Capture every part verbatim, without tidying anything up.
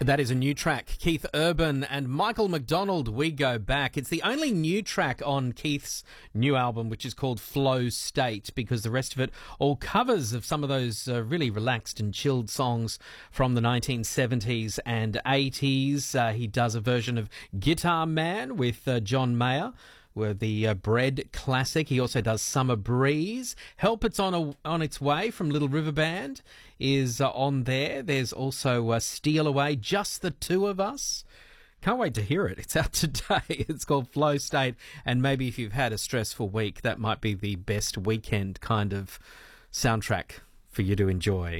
That is a new track. Keith Urban and Michael McDonald, We Go Back. It's the only new track on Keith's new album, which is called Flow State, because the rest of it all covers of some of those uh, really relaxed and chilled songs from the nineteen seventies and eighties. Uh, he does a version of Guitar Man with uh, John Mayer, with the uh, Bread classic. He also does Summer Breeze. Help It's on a, on its way from Little River Band is uh, on there. There's also uh, Steal Away, Just the Two of Us. Can't wait to hear it. It's out today. It's called Flow State, and maybe if you've had a stressful week, that might be the best weekend kind of soundtrack for you to enjoy.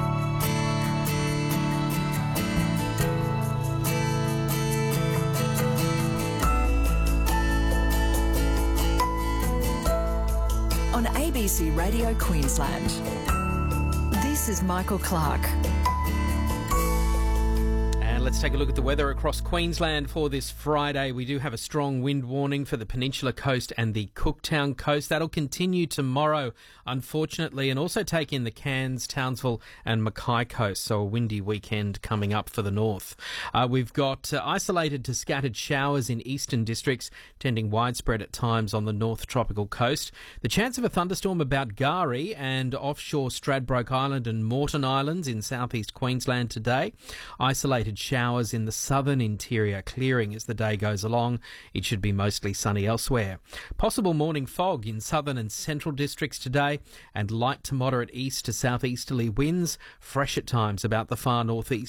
On A B C Radio Queensland, this is Michael Clark. And let's take a look at the weather across Queensland for this Friday. We do have a strong wind warning for the Peninsula Coast and the Cooktown Coast. That'll continue tomorrow, unfortunately, and also take in the Cairns, Townsville and Mackay Coast. So a windy weekend coming up for the north. Uh, we've got uh, isolated to scattered showers in eastern districts, tending widespread at times on the North Tropical Coast. The chance of a thunderstorm about Gari and offshore Stradbroke Island and Moreton Islands in southeast Queensland today. Isolated showers in the southern interior, clearing as the day goes along. It should be mostly sunny elsewhere. Possible morning fog in southern and central districts today, and light to moderate east to southeasterly winds, fresh at times about the far northeast.